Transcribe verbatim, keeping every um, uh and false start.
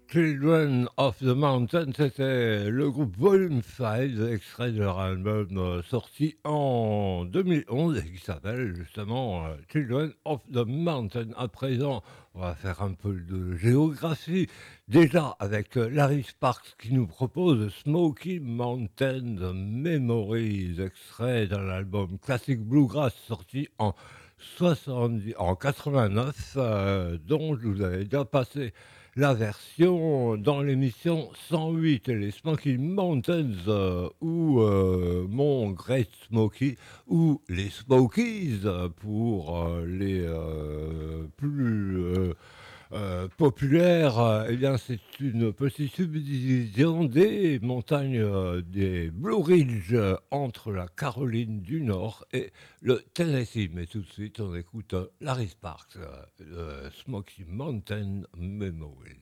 Children of the Mountain, c'était le groupe Volume cinq, extrait de leur album euh, sorti en deux mille onze et qui s'appelle justement euh, Children of the Mountain. À présent, on va faire un peu de géographie. Déjà avec euh, Larry Sparks qui nous propose Smoky Mountain Memories, extrait d'un album Classic Bluegrass sorti en soixante-dix, en quatre-vingt-neuf, euh, dont je vous avais déjà passé la version dans l'émission cent huit, les Smoky Mountains, euh, ou euh, Mont Great Smoky, ou les Smokies euh, pour euh, les euh, plus euh, euh, populaires. Euh, eh bien, c'est une petite subdivision des montagnes euh, des Blue Ridge euh, entre la Caroline du Nord et le Tennessee. Mais tout de suite, on écoute euh, Larry Sparks, euh, euh, Smoky Mountain Memories.